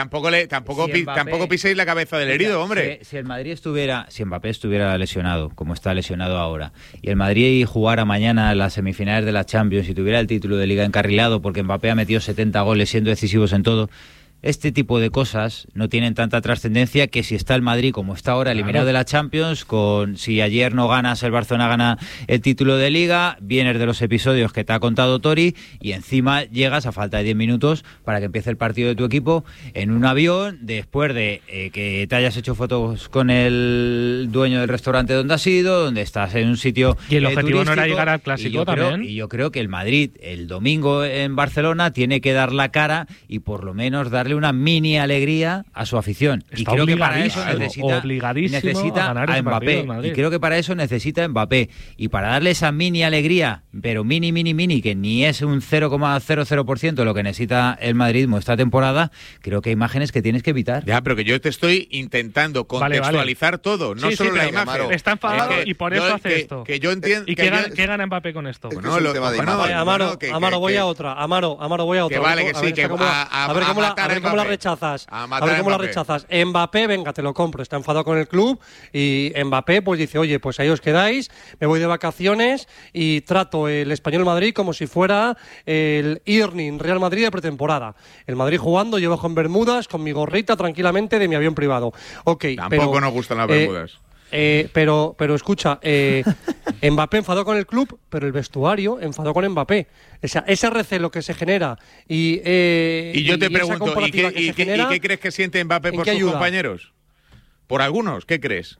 Speaker 8: tampoco piséis la cabeza del herido, hombre.
Speaker 6: Si, si el Madrid estuviera, si Mbappé estuviera lesionado, como está lesionado ahora, y el Madrid jugara mañana las semifinales de la Champions y tuviera el título de Liga encarrilado porque Mbappé ha metido setenta goles siendo decisivos en todo, este tipo de cosas no tienen tanta trascendencia que si está el Madrid como está ahora, eliminado claro. de la Champions, con si ayer no ganas, el Barcelona gana el título de Liga, vienes de los episodios que te ha contado Tori y encima llegas a falta de diez minutos para que empiece el partido de tu equipo en un avión, después de eh, que te hayas hecho fotos con el dueño del restaurante donde has ido, donde estás en un sitio
Speaker 4: y el
Speaker 6: eh,
Speaker 4: objetivo no era llegar al Clásico
Speaker 6: y yo
Speaker 4: también.
Speaker 6: Creo, y yo creo que el Madrid el domingo en Barcelona tiene que dar la cara y por lo menos darle una mini alegría a su afición.
Speaker 4: Está
Speaker 6: y creo que para eso
Speaker 4: necesita,
Speaker 6: necesita
Speaker 4: a,
Speaker 6: a Mbappé. Y creo que para eso necesita a Mbappé. Y para darle esa mini alegría, pero mini, mini, mini, que ni es un cero coma cero cero por ciento lo que necesita el madridismo esta temporada, creo que hay imágenes que tienes que evitar.
Speaker 8: Ya, pero que yo te estoy intentando contextualizar vale, vale. todo, no sí, solo sí, la imagen.
Speaker 4: Amaro, está enfadado es que, y por eso
Speaker 8: yo,
Speaker 4: hace
Speaker 8: que,
Speaker 4: esto.
Speaker 8: Que yo entiendo.
Speaker 4: ¿Y qué, gana, qué gana Mbappé con esto?
Speaker 12: Bueno, es lo, tema de bueno, Amaro, que, Amaro, que, voy que, a otra. Amaro, Amaro, voy a otra.
Speaker 8: Que vale, que sí, que
Speaker 12: a ver cómo la rechazas. A ver cómo la rechazas. Mbappé, venga, te lo compro. Está enfadado con el club y Mbappé pues dice, oye, pues ahí os quedáis, me voy de vacaciones y trato el Español Madrid como si fuera el Irning Real Madrid de pretemporada. El Madrid jugando, yo bajo en Bermudas con mi gorrita tranquilamente de mi avión privado. Ok,
Speaker 8: Tampoco
Speaker 12: pero,
Speaker 8: nos gustan las Bermudas.
Speaker 12: Eh, Eh, pero, pero escucha, eh, Mbappé enfadó con el club, pero el vestuario enfadó con Mbappé. O sea, ese recelo que se genera y eh,
Speaker 8: y yo te y pregunto, ¿y qué, y, qué, genera, ¿y qué crees que siente Mbappé por sus ayuda? compañeros? ¿Por algunos? ¿Qué crees?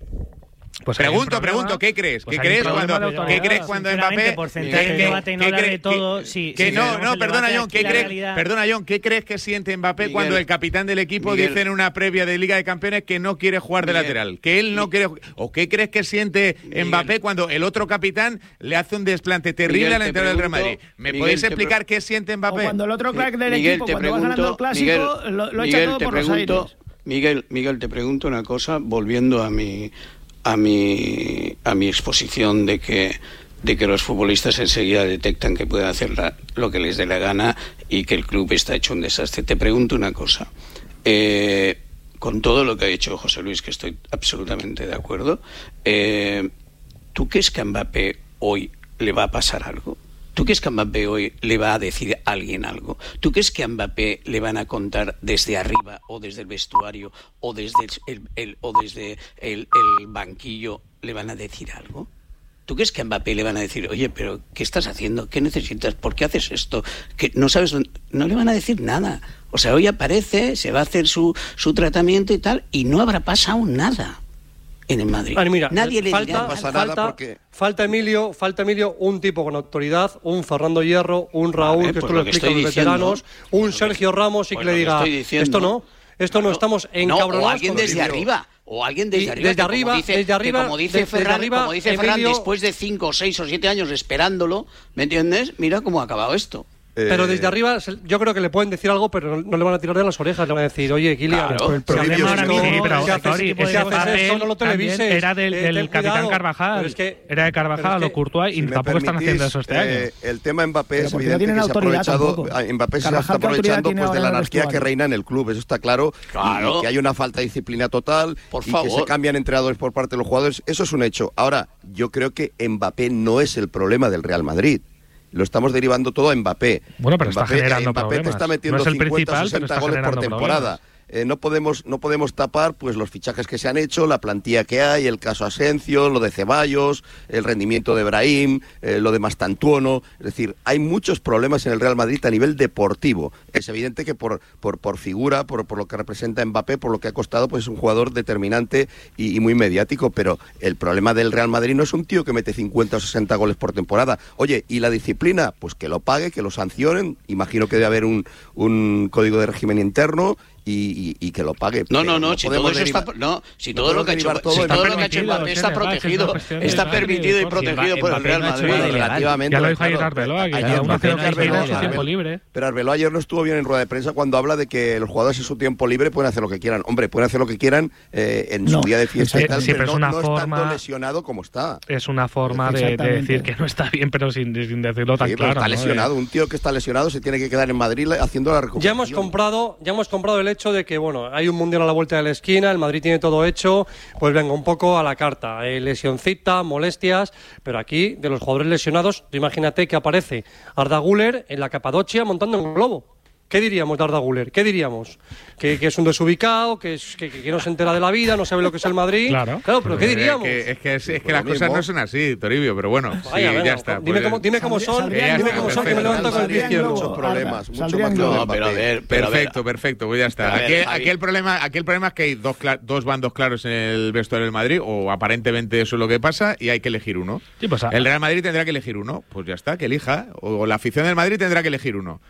Speaker 8: Pues pregunto, pregunto, ¿qué crees? Pues ¿Qué crees cuando, ¿qué crees cuando Mbappé?
Speaker 13: Porcentaje de debate no habla de todo. Sí,
Speaker 8: que no, no, perdona John, ¿qué crees? Perdona John, ¿qué crees que siente Mbappé Miguel, cuando el capitán del equipo Miguel, dice en una previa de Liga de Campeones que no quiere jugar de Miguel, lateral, que él no quiere? ¿O qué crees que siente Miguel, Mbappé cuando el otro capitán le hace un desplante terrible Miguel, al entrar del Real Madrid? ¿Me Miguel, podéis explicar qué siente Mbappé?
Speaker 7: O cuando el otro crack del Miguel, equipo cuando va ganando el Clásico Miguel, lo, lo echa todo por los aires.
Speaker 5: Miguel, Miguel, te pregunto una cosa, volviendo a mi a mi a mi exposición de que de que los futbolistas enseguida detectan que pueden hacer la, lo que les dé la gana y que el club está hecho un desastre. Te pregunto una cosa, eh, con todo lo que ha dicho José Luis, que estoy absolutamente de acuerdo, eh, ¿tú crees que a Mbappé hoy le va a pasar algo? ¿Tú crees que a Mbappé hoy le va a decir a alguien algo? ¿Tú crees que a Mbappé le van a contar desde arriba o desde el vestuario o desde el, el, o desde el, el banquillo le van a decir algo? ¿Tú crees que a Mbappé le van a decir, oye, pero ¿qué estás haciendo? ¿Qué necesitas? ¿Por qué haces esto? Que no sabes dónde... No le van a decir nada. O sea, hoy aparece, se va a hacer su, su tratamiento y tal, y no habrá pasado nada en el Madrid.
Speaker 12: Vale, mira,
Speaker 5: nadie le
Speaker 12: falta,
Speaker 5: dirá
Speaker 12: falta, falta, porque... falta Emilio, falta Emilio, un tipo con autoridad, un Fernando Hierro, un Raúl, ver, que esto lo, lo explica los veteranos, un Sergio Ramos y pues que le diga, esto no, esto no, no estamos encabronados.
Speaker 5: No, o alguien desde arriba.
Speaker 14: o alguien desde
Speaker 12: y
Speaker 14: arriba,
Speaker 12: desde
Speaker 14: que
Speaker 12: arriba,
Speaker 14: como dice,
Speaker 12: desde arriba,
Speaker 14: que como dice
Speaker 12: de,
Speaker 14: Ferran,
Speaker 12: arriba,
Speaker 14: como dice Ferran,
Speaker 12: Emilio,
Speaker 14: después de cinco, seis o siete años esperándolo, ¿me entiendes? Mira cómo ha acabado esto.
Speaker 12: Pero desde arriba yo creo que le pueden decir algo, pero no, no le van a tirar de las orejas, le van a decir, oye, Kylian,
Speaker 14: claro,
Speaker 12: el problema ahora mismo,
Speaker 4: sí, pero
Speaker 12: si haces,
Speaker 4: Tori,
Speaker 12: si haces eso, no lo televises.
Speaker 4: Era del,
Speaker 12: eh,
Speaker 4: del capitán
Speaker 12: cuidado.
Speaker 4: Carvajal,
Speaker 12: Es que,
Speaker 4: era de Carvajal
Speaker 12: es
Speaker 4: o
Speaker 12: que,
Speaker 4: Courtois, y
Speaker 2: si
Speaker 4: tampoco están haciendo eso este
Speaker 2: eh,
Speaker 4: año.
Speaker 2: El tema Mbappé
Speaker 7: Pero
Speaker 2: es
Speaker 7: porque
Speaker 2: evidente
Speaker 7: no
Speaker 2: que se ha aprovechado, Mbappé se está aprovechando pues, de la anarquía que reina en el club, eso está claro,
Speaker 14: claro.
Speaker 2: Y, y que hay una falta de disciplina total,
Speaker 14: por
Speaker 2: y
Speaker 14: favor.
Speaker 2: que se cambian entrenadores por parte de los jugadores, eso es un hecho. Ahora, yo creo que Mbappé no es el problema del Real Madrid. Lo estamos derivando todo a Mbappé.
Speaker 4: Bueno, pero
Speaker 2: Mbappé,
Speaker 4: está generando
Speaker 2: Mbappé
Speaker 4: problemas.
Speaker 2: te está metiendo
Speaker 4: No es el
Speaker 2: cincuenta,
Speaker 4: principal,
Speaker 2: sesenta
Speaker 4: pero está
Speaker 2: goles por
Speaker 4: generando
Speaker 2: temporada. Eh, no podemos no podemos tapar pues los fichajes que se han hecho, la plantilla que hay, el caso Asensio, lo de Ceballos, el rendimiento de Brahim, eh, lo de Mastantuono. Es decir, hay muchos problemas en el Real Madrid a nivel deportivo. Es evidente que por por, por figura, por, por lo que representa Mbappé, por lo que ha costado, pues es un jugador determinante y, y muy mediático, pero el problema del Real Madrid no es un tío que mete cincuenta o sesenta goles por temporada. Oye, ¿y la disciplina? Pues que lo pague, que lo sancionen. Imagino que debe haber un, un código de régimen interno. Y, y, y que lo pague.
Speaker 14: No, no, no,
Speaker 2: no
Speaker 14: si todo eso
Speaker 2: derivar,
Speaker 14: está, no, si
Speaker 2: no
Speaker 14: todo lo que ha hecho,
Speaker 2: todo
Speaker 14: si
Speaker 2: en
Speaker 14: todo
Speaker 2: el
Speaker 14: lo que ha hecho Mbappé está protegido, está permitido y protegido por el Real Madrid.
Speaker 2: Relativamente.
Speaker 4: Ya lo dijo ayer Arbeloa, que cada uno hace lo que quiere en su tiempo libre.
Speaker 2: Pero Arbeloa ayer no estuvo bien en rueda de prensa cuando habla de que los jugadores en su tiempo libre pueden hacer lo que quieran. Hombre, pueden hacer lo que quieran eh, en su día de fiesta y tal,
Speaker 4: sí,
Speaker 2: pero,
Speaker 4: pero es
Speaker 2: no,
Speaker 4: una
Speaker 2: no
Speaker 4: forma,
Speaker 2: estando lesionado como está.
Speaker 4: Es una forma de, de decir que no está bien, pero sin, sin decirlo tan
Speaker 2: sí,
Speaker 4: claro.
Speaker 2: Está lesionado.
Speaker 4: ¿no?
Speaker 2: Un tío que está lesionado se tiene que quedar en Madrid haciendo la recuperación.
Speaker 12: Ya hemos comprado, ya hemos comprado el hecho de que, bueno, hay un mundial a la vuelta de la esquina, el Madrid tiene todo hecho, pues venga, un poco a la carta. Eh, lesioncita, molestias, pero aquí, de los jugadores lesionados, tú imagínate que aparece Arda Güler en la Capadocia montando un globo. ¿Qué diríamos de Arda Güler? ¿Qué diríamos? ¿Que, que es un desubicado? Que, es, que, que no se entera de la vida? ¿No sabe lo que es el Madrid?
Speaker 4: Claro.
Speaker 12: Claro, pero ¿qué diríamos?
Speaker 8: Es que, es que, es, es que las cosas no son así, Toribio, pero bueno,
Speaker 12: Vaya,
Speaker 8: sí,
Speaker 12: venga,
Speaker 8: ya está.
Speaker 12: Dime,
Speaker 8: pues,
Speaker 12: cómo, dime cómo son,
Speaker 8: ya
Speaker 12: dime
Speaker 8: está,
Speaker 12: cómo son, que me levanto con el pie izquierdo.
Speaker 2: Muchos problemas, mucho más
Speaker 14: No, pero a ver, pero
Speaker 8: perfecto,
Speaker 14: a ver.
Speaker 8: perfecto, pues ya está.
Speaker 14: A ver,
Speaker 8: Aquí,
Speaker 14: Javi.
Speaker 8: aquí, el problema, aquí el problema es que hay dos, cla- dos bandos claros en el vestuario del Madrid, o aparentemente eso es lo que pasa, y hay que elegir uno.
Speaker 4: Sí, pues,
Speaker 8: el Real Madrid tendrá que elegir uno, pues ya está, que elija. O la afición del Madrid tendrá que elegir uno.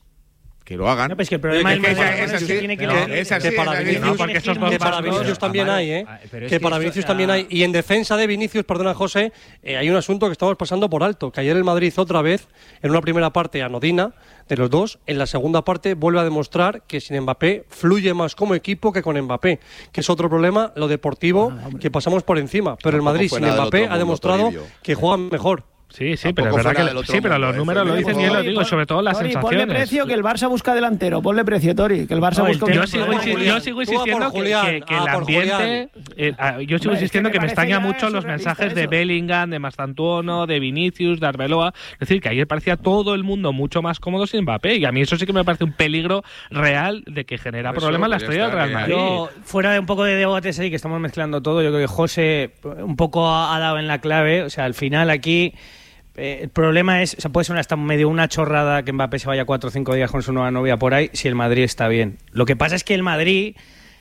Speaker 8: Que lo hagan.
Speaker 13: No, pues que el problema
Speaker 8: es
Speaker 13: del
Speaker 8: que
Speaker 13: Madrid
Speaker 8: es
Speaker 13: es
Speaker 8: así,
Speaker 13: que tiene que
Speaker 8: no,
Speaker 13: elegir.
Speaker 8: es así,
Speaker 12: que para
Speaker 8: es así,
Speaker 12: Vinicius,
Speaker 8: no, porque esos dos
Speaker 12: que para
Speaker 8: pasos-
Speaker 12: Vinicius también hay, ¿eh?
Speaker 6: Pero es
Speaker 12: Que
Speaker 6: que
Speaker 12: para
Speaker 6: esto-
Speaker 12: Vinicius
Speaker 6: ah,
Speaker 12: también hay. Y en defensa de Vinicius, perdona José, eh, hay un asunto que estamos pasando por alto. Que ayer el Madrid otra vez, en una primera parte anodina de los dos, en la segunda parte vuelve a demostrar que sin Mbappé fluye más como equipo que con Mbappé. Que es otro problema, lo deportivo, que pasamos por encima. Pero el
Speaker 2: Tampoco
Speaker 12: Madrid
Speaker 2: fue
Speaker 12: sin
Speaker 2: nada del
Speaker 12: Mbappé
Speaker 2: otro
Speaker 12: ha
Speaker 2: mundo,
Speaker 12: demostrado
Speaker 2: Toribio.
Speaker 12: que juega mejor.
Speaker 4: Sí, sí, pero
Speaker 2: Tampoco
Speaker 4: es verdad
Speaker 2: fuera
Speaker 4: que
Speaker 2: del otro
Speaker 4: sí, pero
Speaker 2: mundo,
Speaker 4: los
Speaker 2: ¿eh?
Speaker 4: números lo
Speaker 2: Fue
Speaker 4: dicen
Speaker 2: bien,
Speaker 4: bien, lo
Speaker 2: Tori,
Speaker 4: digo, sobre todo las
Speaker 7: Tori,
Speaker 4: sensaciones.
Speaker 7: ponle precio que el Barça busca delantero. Ponle precio, Tori, que el Barça
Speaker 13: No,
Speaker 7: busca
Speaker 13: el
Speaker 7: un
Speaker 4: Yo
Speaker 13: Yo
Speaker 4: sigo,
Speaker 13: sigo
Speaker 4: insi- yo sigo
Speaker 12: Tú a por
Speaker 4: insistiendo que,
Speaker 12: Julián,
Speaker 4: que- que
Speaker 12: a
Speaker 4: el
Speaker 12: por
Speaker 4: ambiente. eh, ah, yo sigo
Speaker 7: Hombre, es
Speaker 4: insistiendo
Speaker 7: que
Speaker 4: que
Speaker 7: me
Speaker 4: me extraña
Speaker 7: parece ya
Speaker 4: mucho los
Speaker 7: surrealista
Speaker 4: mensajes de
Speaker 7: eso.
Speaker 4: Bellingham, de Mastantuono, de Vinicius, de Arbeloa. Es decir, que ayer parecía todo el mundo mucho más cómodo sin Mbappé. Y a mí eso sí que me parece un peligro real de que genera
Speaker 8: Por eso,
Speaker 4: problemas en la
Speaker 8: pues ya
Speaker 4: estrella del
Speaker 8: está,
Speaker 4: Real
Speaker 8: que-
Speaker 4: Madrid.
Speaker 13: Yo, fuera de un poco de debates ahí, que estamos mezclando todo, yo creo que José un poco ha, ha dado en la clave. O sea, al final aquí eh, el problema es, o sea, puede ser hasta medio una chorrada que Mbappé se vaya cuatro o cinco días con su nueva novia por ahí si el Madrid está bien. Lo que pasa es que el Madrid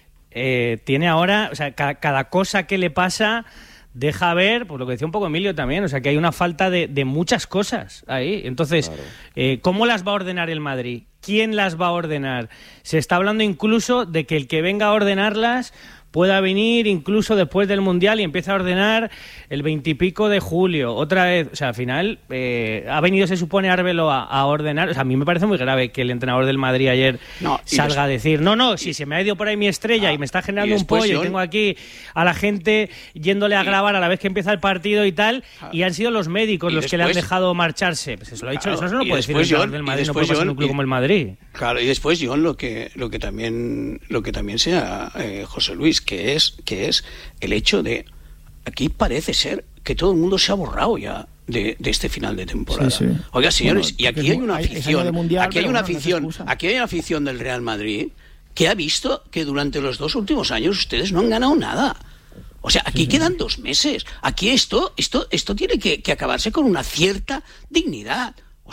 Speaker 13: eh, tiene ahora, o sea, ca- cada cosa que le pasa deja ver, pues lo que decía un poco Emilio también, o sea, que hay una falta de, de muchas cosas ahí. Entonces, claro. eh, ¿cómo las va a ordenar el Madrid? ¿Quién las va a ordenar? Se está hablando incluso de que el que venga a ordenarlas pueda venir incluso después del Mundial y empieza a ordenar el veintipico de julio, otra vez. O sea, al final eh, ha venido, se supone, Arbeloa a, a ordenar. O sea, a mí me parece muy grave que el entrenador del Madrid ayer
Speaker 14: no,
Speaker 13: salga a decir, no, no, si se me ha ido por ahí mi estrella ah, y me está generando un pollo, John, y tengo aquí a la gente yéndole a grabar a la vez que empieza el partido y tal, ah, y han sido los médicos los después, que le han dejado marcharse. Pues eso lo ha dicho, claro, eso no lo puede decir el entrenador del Madrid, no puede pasar en un club y, como el Madrid.
Speaker 14: Claro, y después, John, lo que, lo que también, lo que también sea eh, José Luis, que es, que es el hecho de, aquí parece ser que todo el mundo se ha borrado ya de, de este final de temporada. Sí, sí. Oiga, señores, bueno, y aquí hay una afición, mundial, aquí hay una afición, no aquí hay una afición del Real Madrid que ha visto que durante los dos últimos años ustedes no han ganado nada. O sea, aquí sí, quedan dos meses. Aquí esto, esto, esto tiene que, que acabarse con una cierta dignidad. O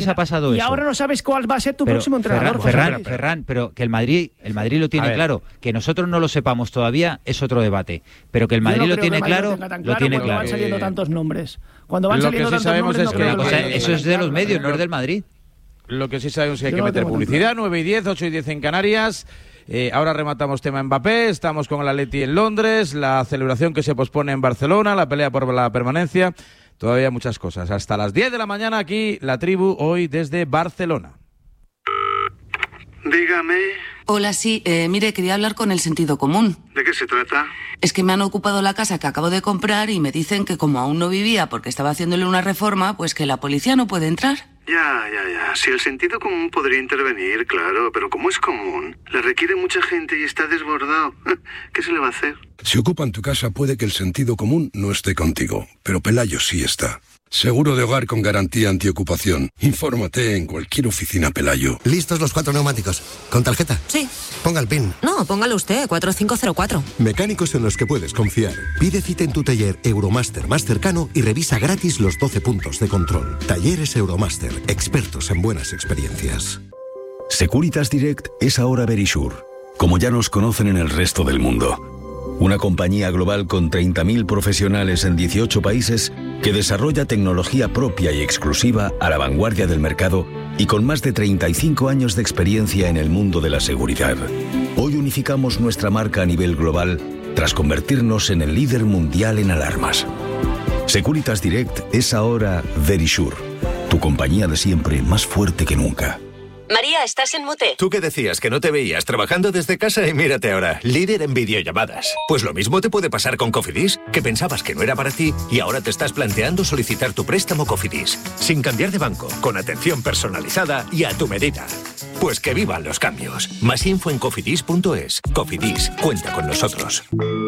Speaker 6: veces ha pasado
Speaker 7: y
Speaker 6: eso.
Speaker 7: Y ahora no sabes cuál va a ser tu
Speaker 6: pero,
Speaker 7: próximo entrenador.
Speaker 6: Ferran, Ferran, Ferran, pero que el Madrid, el Madrid lo tiene claro. Que nosotros no lo sepamos todavía es otro debate. Pero que el Madrid no lo tiene claro, lo, lo tiene
Speaker 7: cuando
Speaker 6: claro.
Speaker 7: van saliendo tantos nombres. Cuando van
Speaker 1: lo
Speaker 7: saliendo
Speaker 1: que sí
Speaker 7: tantos
Speaker 1: sabemos
Speaker 7: nombres,
Speaker 1: es
Speaker 7: no
Speaker 1: que,
Speaker 7: creo
Speaker 1: o sea,
Speaker 7: que
Speaker 6: eso es de los medios, no es del Madrid.
Speaker 1: Lo que sí sabemos es que hay
Speaker 7: Yo
Speaker 1: que
Speaker 7: no
Speaker 1: meter
Speaker 7: tengo
Speaker 1: publicidad. nueve y diez, ocho y diez en Canarias. Eh, ahora rematamos tema Mbappé, estamos con el Atleti en Londres, la celebración que se pospone en Barcelona, la pelea por la permanencia, todavía muchas cosas. Hasta las diez de la mañana aquí, La Tribu, hoy desde Barcelona.
Speaker 15: Dígame.
Speaker 16: Hola, sí, eh, mire, quería hablar con el sentido común.
Speaker 15: ¿De qué se trata?
Speaker 16: Es que me han ocupado la casa que acabo de comprar y me dicen que como aún no vivía porque estaba haciéndole una reforma, pues que la policía no puede entrar.
Speaker 15: Ya, ya, ya. Si el sentido común podría intervenir, claro, pero como es común, le requiere mucha gente y está desbordado. ¿Qué se le va a hacer?
Speaker 17: Si ocupan tu casa puede que el sentido común no esté contigo, pero Pelayo sí está. Seguro de hogar con garantía antiocupación. Infórmate en cualquier oficina Pelayo.
Speaker 18: ¿Listos los cuatro neumáticos? ¿Con tarjeta?
Speaker 19: Sí.
Speaker 18: Ponga el PIN.
Speaker 19: No, póngalo usted, cuatro cinco cero cuatro.
Speaker 18: Mecánicos en los que puedes confiar. Pide cita en tu taller Euromaster más cercano y revisa gratis los doce puntos de control. Talleres Euromaster, expertos en buenas experiencias.
Speaker 20: Securitas Direct es ahora Verisure, como ya nos conocen en el resto del mundo. Una compañía global con treinta mil profesionales en dieciocho países que desarrolla tecnología propia y exclusiva a la vanguardia del mercado y con más de treinta y cinco años de experiencia en el mundo de la seguridad. Hoy unificamos nuestra marca a nivel global tras convertirnos en el líder mundial en alarmas. Securitas Direct es ahora Verisure, tu compañía de siempre más fuerte que nunca.
Speaker 21: María, estás en mute.
Speaker 22: Tú que decías que no te veías trabajando desde casa y mírate ahora, líder en videollamadas. Pues lo mismo te puede pasar con Cofidis, que pensabas que no era para ti y ahora te estás planteando solicitar tu préstamo Cofidis, sin cambiar de banco, con atención personalizada y a tu medida. Pues que vivan los cambios. Más info en cofidis punto es. Cofidis, cuenta con nosotros.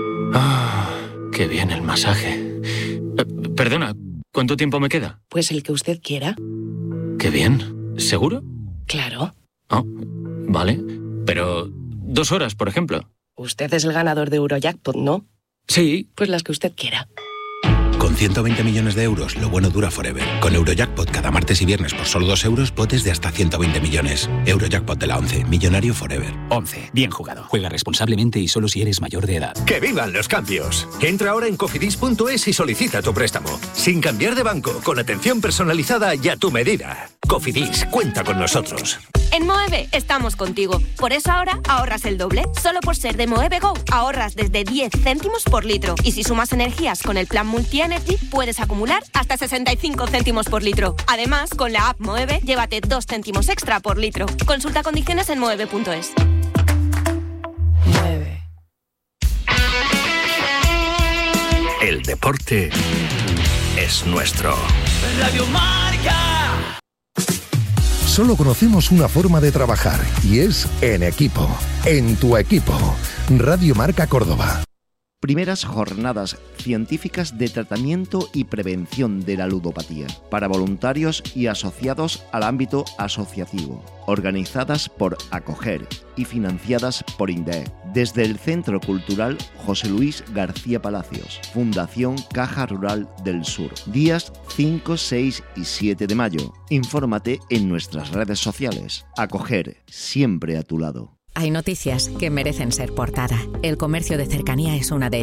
Speaker 23: Ah, qué bien el masaje. Eh, perdona, ¿cuánto tiempo me queda?
Speaker 19: Pues el que usted quiera.
Speaker 23: Qué bien. ¿Seguro?
Speaker 19: Claro.
Speaker 23: Oh, vale. Pero dos horas, por ejemplo.
Speaker 19: Usted es el ganador de Eurojackpot, ¿no?
Speaker 23: Sí.
Speaker 19: Pues las que usted quiera.
Speaker 18: Con ciento veinte millones de euros, lo bueno dura forever. Con Eurojackpot cada martes y viernes por solo dos euros, potes de hasta ciento veinte millones. Eurojackpot de la once, millonario forever.
Speaker 24: once. Bien jugado. Juega responsablemente y solo si eres mayor de edad.
Speaker 22: ¡Que vivan los cambios! Entra ahora en cofidis punto es y solicita tu préstamo. Sin cambiar de banco, con atención personalizada y a tu medida. Cofidis, cuenta con nosotros.
Speaker 25: En Moeve estamos contigo. Por eso ahora ahorras el doble. Solo por ser de Moeve Go ahorras desde diez céntimos por litro. Y si sumas energías con el plan Multi-Energy, puedes acumular hasta sesenta y cinco céntimos por litro. Además, con la app Moeve, llévate dos céntimos extra por litro. Consulta condiciones en moeve punto es.
Speaker 19: Moeve.
Speaker 22: El deporte es nuestro.
Speaker 26: Radio Marca.
Speaker 27: Solo conocemos una forma de trabajar y es en equipo, en tu equipo. Radio Marca Córdoba.
Speaker 28: Primeras jornadas científicas de tratamiento y prevención de la ludopatía para voluntarios y asociados al ámbito asociativo, organizadas por Acoger y financiadas por INDEC, desde el Centro Cultural José Luis García Palacios, Fundación Caja Rural del Sur, días cinco, seis y siete de mayo. Infórmate en nuestras redes sociales. Acoger, siempre a tu lado.
Speaker 29: Hay noticias que merecen ser portada. El comercio de cercanía es una de ellas.